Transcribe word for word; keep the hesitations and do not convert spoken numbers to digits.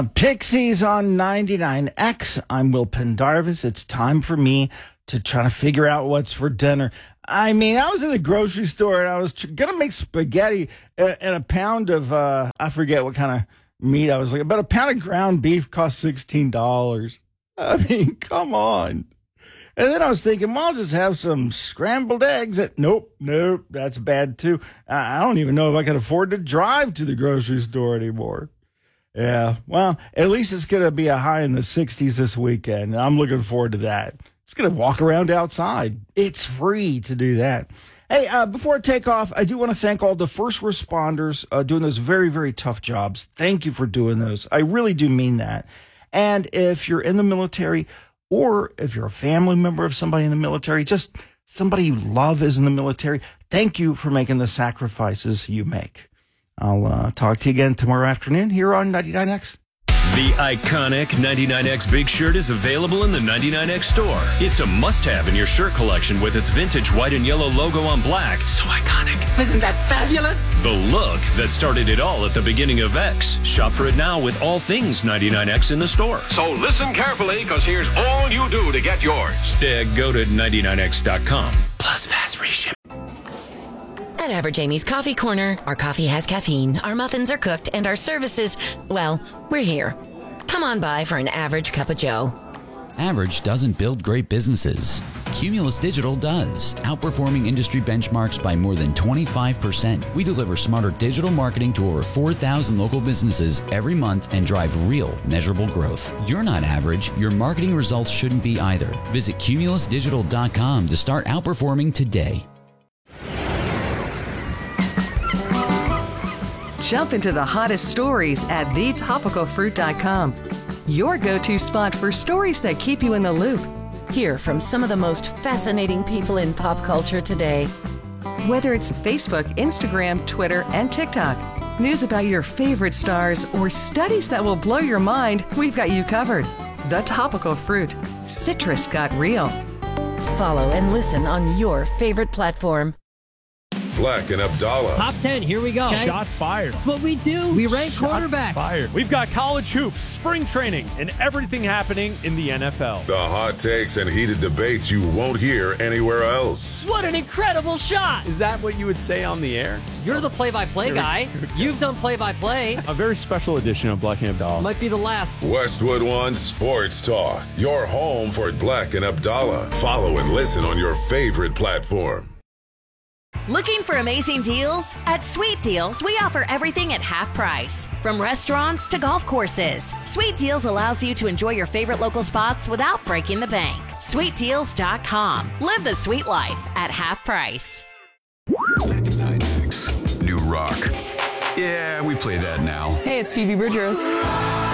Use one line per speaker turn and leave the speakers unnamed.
Uh, Pixies on ninety-nine X. I'm Will Pendarvis. It's time for me to try to figure out what's for dinner. I mean, I was in the grocery store and I was going to make spaghetti and, and a pound of, uh, I forget what kind of meat I was like, about a pound of ground beef cost sixteen dollars. I mean, come on. And then I was thinking, well, I'll just have some scrambled eggs. At, nope, nope, that's bad too. I, I don't even know if I can afford to drive to the grocery store anymore. Yeah, well, at least it's going to be a high in the sixties this weekend. I'm looking forward to that. It's going to walk around outside. It's free to do that. Hey, uh, before I take off, I do want to thank all the first responders uh, doing those very, very tough jobs. Thank you for doing those. I really do mean that. And if you're in the military or if you're a family member of somebody in the military, just somebody you love is in the military, thank you for making the sacrifices you make. I'll uh, talk to you again tomorrow afternoon here on ninety-nine X.
The iconic ninety-nine X Big Shirt is available in the ninety-nine X store. It's a must-have in your shirt collection with its vintage white and yellow logo on black. So iconic.
Isn't that fabulous?
The look that started it all at the beginning of X. Shop for it now with all things ninety-nine X in the store.
So listen carefully, because here's all you do to get yours.
Uh, go to ninety-nine X dot com.
Plus fast free shipping.
At Average Amy's Coffee Corner, our coffee has caffeine, our muffins are cooked, and our services, well, we're here. Come on by for an average cup of joe.
Average doesn't build great businesses. Cumulus Digital does, outperforming industry benchmarks by more than twenty-five percent. We deliver smarter digital marketing to over four thousand local businesses every month and drive real, measurable growth. You're not average. Your marketing results shouldn't be either. Visit cumulus digital dot com to start outperforming today.
Jump into the hottest stories at the topical fruit dot com. Your go-to spot for stories that keep you in the loop.
Hear from some of the most fascinating people in pop culture today.
Whether it's Facebook, Instagram, Twitter, and TikTok, news about your favorite stars, or studies that will blow your mind, we've got you covered. The Topical Fruit. Citrus got real.
Follow and listen on your favorite platform.
Black and Abdallah.
Top ten, here we go.
Okay. Shots fired.
That's what we do. We rank
Shots
quarterbacks.
Fired. We've got college hoops, spring training, and everything happening in the N F L.
The hot takes and heated debates you won't hear anywhere else.
What an incredible shot.
Is that what you would say on the air?
You're the play-by-play guy. You've done play-by-play.
A very special edition of Black and Abdallah.
Might be the last.
Westwood One Sports Talk. Your home for Black and Abdallah. Follow and listen on your favorite platform.
Looking for amazing deals? At Sweet Deals, we offer everything at half price. From restaurants to golf courses, Sweet Deals allows you to enjoy your favorite local spots without breaking the bank. sweet deals dot com. Live the sweet life at half price.
ninety-nine X. New rock. Yeah, we play that now.
Hey, it's Phoebe Bridgers.